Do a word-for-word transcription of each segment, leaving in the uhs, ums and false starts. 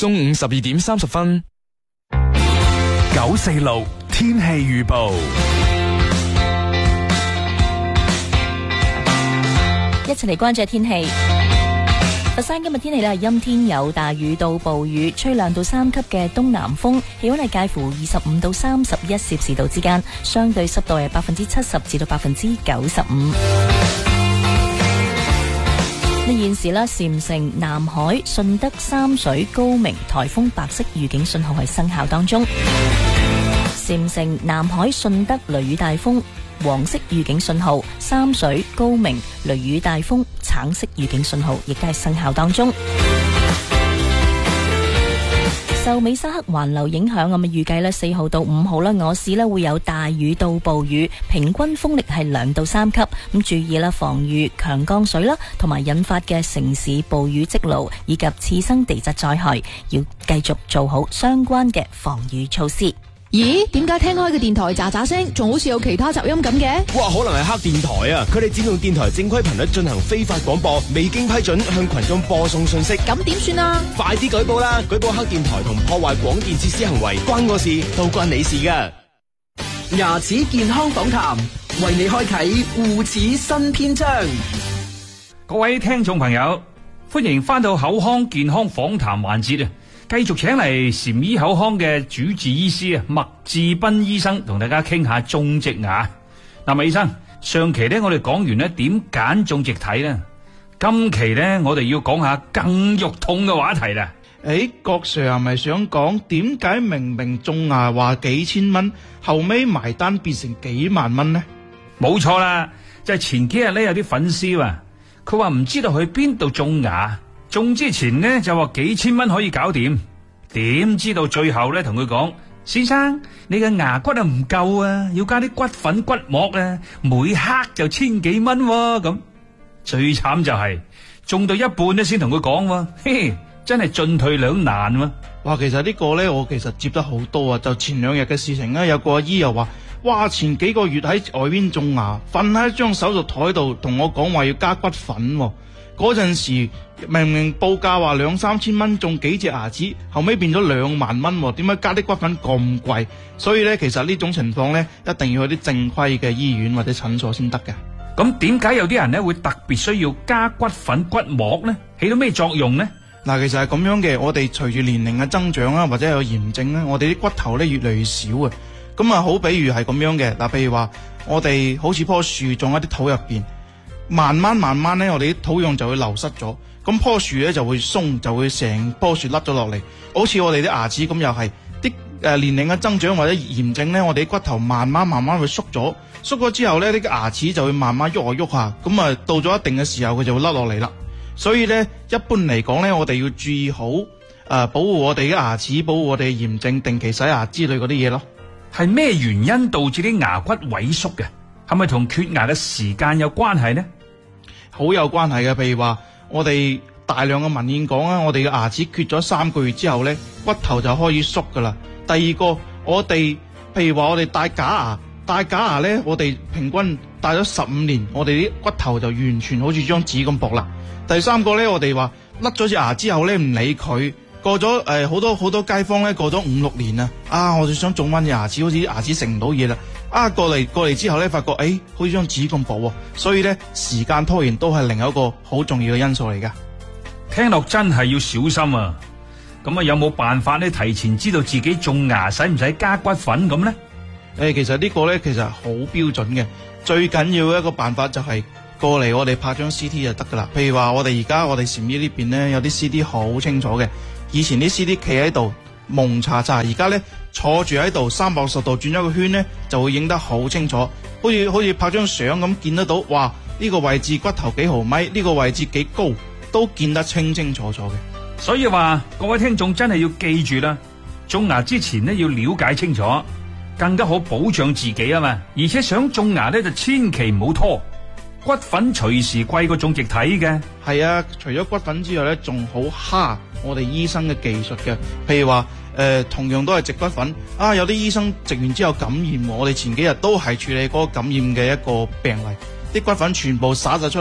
中午十二點三十分。九四六天氣預報。 一齊嚟關注天氣。佛山今日天氣咧係陰天有大雨到暴雨，吹兩到三級嘅東南風，氣溫係介乎二十五到三十一攝氏度之間，相對濕度係百分之七十至到百分之九十五。呢現時咧，禪城、南海、順德、三水、高明颱風白色預警信號係生效當中。禪城、南海、順德雷雨大風黃色預警信號，三水、高明雷雨大風橙色預警信號亦都係生效當中。受美沙克環流影響，咁啊預計咧四號到五號咧，我市咧會有大雨到暴雨，平均風力係兩到三級。咁注意啦，防禦強降水啦，同埋引發嘅城市暴雨積澇以及次生地質災害，要繼續做好相關嘅防禦措施。 咦？點解聽開嘅電台喳喳聲，仲好似有其他雜音咁嘅？ 哇，可能係黑電台啊！佢哋佔用電台正規頻率進行非法廣播，未經批准向群眾播送信息。 咁點算啊？ 快啲舉報啦！舉報黑電台同破壞廣電設施行為，關我事都關你事噶。 牙齒健康訪談，為你開啟護齒新篇章。 各位聽眾朋友，歡迎翻到口腔健康訪談環節啊！繼續請嚟禪醫口腔嘅主治醫師啊，麥志斌醫生同大家傾下種植牙。嗱，麥醫生，上期咧我哋講完咧點揀種植體咧，今期咧我哋要講下更肉痛嘅話題啦。 誒，郭 Sir 係咪想講點解明明種牙話幾千蚊，後尾埋單變成幾萬蚊呢？ 冇錯啦，就係前幾日咧有啲粉絲啊，佢話唔知道去邊度種牙。種之前呢就話幾千蚊可以搞掂，點知道最後咧同佢講，先生你嘅牙骨啊唔夠啊，要加啲骨粉骨膜啊，每克就千幾蚊喎。咁最慘就係、是、種到一半咧先同佢講，嘿嘿，真係進退兩難喎。 哇，其實呢個咧我其實接得好多啊，就前兩日嘅事情咧，有個阿姨又話，哇，前幾個月喺外邊種牙，瞓喺一張手術台度同我講話要加骨粉喎。嗰陣時明明報價話兩三千蚊種幾隻牙齒，後尾變咗兩萬蚊，點解加啲骨粉咁貴？所以咧，其實呢種情況咧，一定要去啲正規嘅醫院或者診所先得嘅。 咁點解有啲人咧會特別需要加骨粉骨膜咧？起到咩作用咧？ 嗱，其實係咁樣嘅，我哋隨住年齡嘅增長啦，或者有炎症咧，我哋啲骨頭咧越嚟越少啊。咁啊，好比如係咁樣嘅，嗱，譬如話我哋好似棵樹種喺啲土入邊。慢慢慢慢咧，我哋啲土壤就會流失咗，咁棵樹咧就會鬆，就會成棵樹甩咗落嚟。好似我哋啲牙齒咁，又係啲誒年齡嘅增長或者炎症咧，我哋啲骨頭慢慢慢慢會縮咗，縮咗之後咧，啲牙齒就會慢慢喐下喐下，咁啊到咗一定嘅時候，佢就會甩落嚟啦。所以咧，一般嚟講咧，我哋要注意好誒、呃，保護我哋嘅牙齒，保護我哋嘅炎症，定期洗牙之類嗰啲嘢咯。 係咩原因導致啲牙骨萎縮嘅？係咪同缺牙嘅時間有關係呢？ 好有關係嘅，譬如話我哋大量嘅文獻講啊，我哋嘅牙齒缺咗三個月之後咧，骨頭就開始縮噶啦。第二個，我哋譬如話我哋戴假牙，戴假牙咧，我哋平均戴咗十五年，我哋啲骨頭就完全好似張紙咁薄啦。第三個咧，我哋話甩咗隻牙之後咧，唔理佢，過咗誒好多好多街坊咧，過咗五六年啊，啊，我哋想種翻隻牙齒，好似啲牙齒食唔到嘢啦。啊，過嚟過嚟之後咧，發覺誒、哎，好似張紙咁薄喎，所以咧時間拖延都係另一個好重要嘅因素嚟噶。 聽落真係要小心啊！咁啊，有冇辦法咧提前知道自己種牙使唔使加骨粉咁咧？誒、 欸，其實個呢個咧其實好標準嘅，最緊要嘅一個辦法就係過嚟我哋拍張 C T 就得噶啦。譬如話我哋而家我哋禪醫呢邊咧有啲 C T 好清楚嘅，以前啲 C T 企喺度蒙查查，而家咧坐住喺度三百六十度轉咗個圈咧，就會影得好清楚，好似好似拍張相咁見得到。哇！呢、這個位置骨頭幾毫米，呢、這個位置幾高，都見得清清楚楚嘅。 所以話各位聽眾真係要記住啦，種牙之前呢要了解清楚，更加好保障自己啊嘛。而且想種牙咧就千祈唔好拖，骨粉隨時貴過種植體嘅。係啊，除咗骨粉之外咧，仲好蝦我哋醫生嘅技術嘅。譬如話誒、呃，同樣都係植骨粉啊，有啲醫生植完之後感染，我哋前幾日都係處理嗰個感染嘅一個病例，啲骨粉全部灑晒出嚟，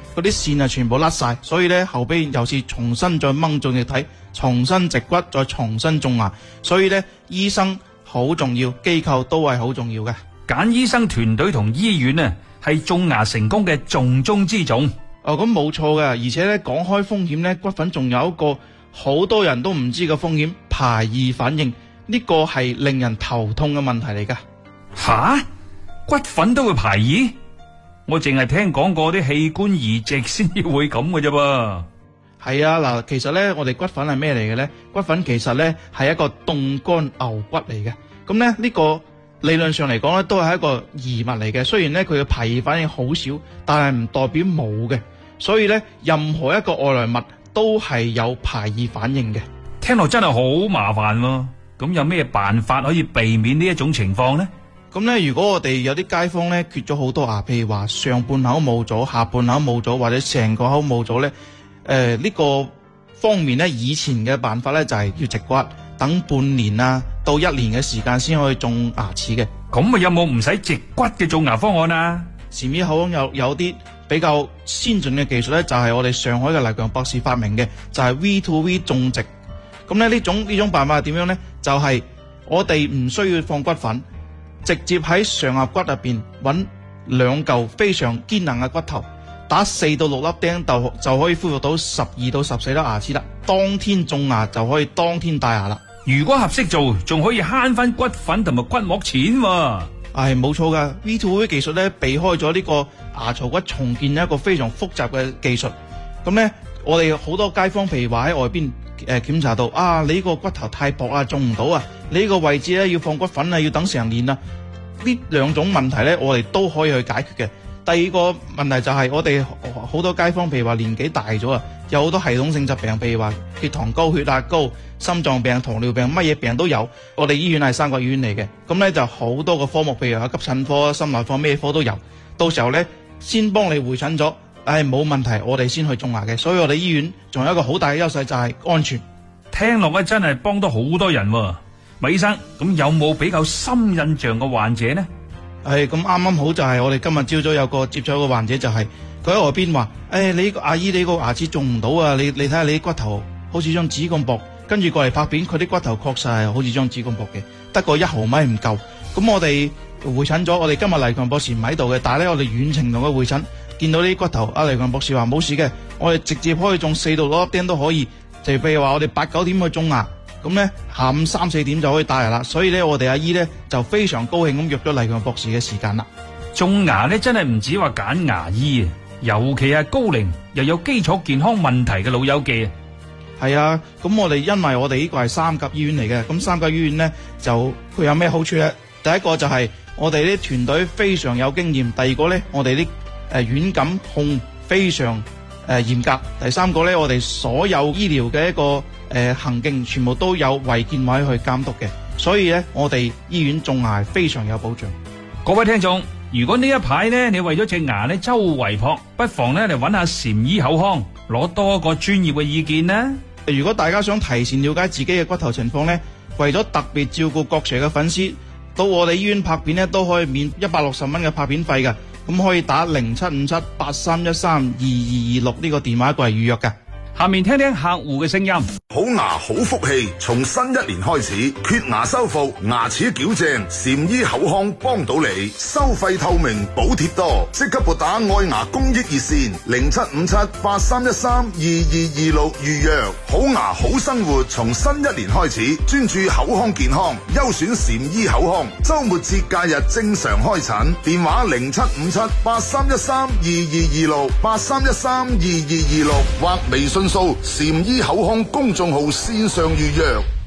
嗰啲線啊全部甩晒，所以咧後邊又是重新再掹進液體，重新植骨，再重新種牙。所以咧醫生好重要，機構都係好重要嘅。 揀醫生團隊同醫院啊，係種牙成功嘅重中之重。 哦，咁冇錯嘅，而且咧講開風險咧，骨粉仲有一個好多人都唔知嘅風險，排異反應，呢個係令人頭痛嘅問題嚟噶。 吓，骨粉都會排異？我淨係聽講過啲器官移植先至會咁嘅啫噃。 係啊，嗱，其實咧我哋骨粉係咩嚟嘅咧？骨粉其實咧係一個凍乾牛骨嚟嘅。咁咧呢個理論上嚟講咧都係一個異物嚟嘅。雖然咧佢嘅排異反應好少，但係唔代表冇嘅。所以咧任何一個外來物都係有排異反應嘅。 聽落真係好麻煩喎。咁有咩辦法可以避免呢一種情況呢？ 咁咧，如果我哋有啲街坊咧缺咗好多牙，譬如話上半口冇咗，下半口冇咗，或者成個口冇咗咧，誒、呃、呢、呢個方面咧，以前嘅辦法咧就係要植骨，等半年啊到一年嘅時間先可以種牙齒嘅。 咁啊有冇唔使植骨嘅種牙方案啊？ 禪醫口腔有有啲比較先進嘅技術咧，就係、是、我哋上海嘅黎強博士發明嘅，就係、是、V to V 種植。咁咧呢種呢種辦法係點樣咧？就係、是、我哋唔需要放骨粉。直接喺上牙骨入邊揾兩嚿非常堅硬嘅骨頭，打四到六粒釘就就可以恢復到十二到十四粒牙齒啦。當天種牙就可以當天戴牙啦。 如果合適做，仲可以慳翻骨粉同埋骨膜錢喎。 係冇錯噶 ，V to V 技術咧避開咗呢個牙槽骨重建一個非常複雜嘅技術。咁咧，我哋好多街坊，譬如話喺外邊誒檢查到啊，你呢個骨頭太薄啊，種唔到啊。你呢個位置咧要放骨粉啊，要等成年啊！呢兩種問題咧，我哋都可以去解決嘅。第二個問題就係我哋好多街坊，譬如話年紀大咗啊，有好多系統性疾病，譬如話血糖高、血壓高、心臟病、糖尿病，乜嘢病都有。我哋醫院係三甲醫院嚟嘅，咁咧就好多個科目，譬如話急診科、心內科，咩科都有。到時候咧，先幫你會診咗，唉冇問題，我哋先去種牙嘅。所以我哋醫院仲有一個好大嘅優勢就係安全。 聽落咧真係幫到好多人喎。麥醫生，咁有冇比較深印象嘅患者呢？ 係咁啱啱好就係我哋今日朝早有個接咗個患者，就係佢喺外邊話，誒、哎、你個阿姨你個牙齒種唔到啊！你你睇下你啲骨頭好似張紙咁薄，跟住過嚟拍片，佢啲骨頭確實係好似張紙咁薄嘅，得個一毫米唔夠。咁我哋會診咗，我哋今日黎強博士唔喺度嘅，但係咧我哋遠程同佢會診，見到呢啲骨頭，阿黎強博士話冇事嘅，我哋直接可以種四到六粒釘都可以，就譬如話我哋八九點去種牙。咁咧下午三四點就可以戴牙啦，所以咧我哋阿姨咧就非常高興咁約咗黎強博士嘅時間啦。 種牙咧真係唔止話揀牙醫啊，尤其係高齡又有基礎健康問題嘅老友記啊。 係啊，咁我哋因為我哋呢個係三甲醫院嚟嘅，咁三甲醫院咧就佢有咩好處咧？第一個就係我哋啲團隊非常有經驗，第二個咧我哋啲誒軟感控非常誒嚴格，第三個咧我哋所有醫療嘅一個誒、呃、行徑全部都有衛健委去監督嘅，所以咧我哋醫院種牙非常有保障。 各位聽眾，如果呢一排咧你為咗隻牙咧周圍撲，不妨咧嚟揾下禪醫口腔，攞多個專業嘅意見啦。 如果大家想提前了解自己嘅骨頭情況咧，為咗特別照顧各社嘅粉絲，到我哋醫院拍片咧都可以免一百六十蚊嘅拍片費㗎。咁可以打零七五七八三一三二二二六呢個電話過嚟預約㗎。 下面聽聽客戶嘅聲音。 好牙好福氣，從新一年開始，缺牙修復、牙齒矯正，禪醫口腔幫到你，收費透明，補貼多，即刻撥打愛牙公益熱線零七五七八三一三二二二六預約。好牙好生活，從新一年開始，專注口腔健康，優選禪醫口腔，周末節假日正常開診，電話零七五七八三一三二二二六八三一三二二二六或微信掃禪醫口腔公眾號線上預約。